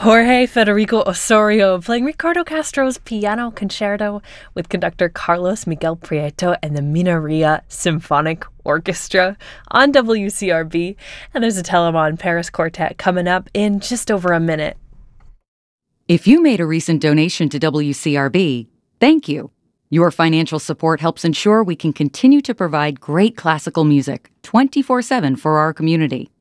Jorge Federico Osorio playing Ricardo Castro's Piano Concerto with conductor Carlos Miguel Prieto and the Mineria Symphonic Orchestra on WCRB. And there's a Telemann Paris Quartet coming up in just over a minute. If you made a recent donation to WCRB, thank you. Your financial support helps ensure we can continue to provide great classical music 24/7 for our community.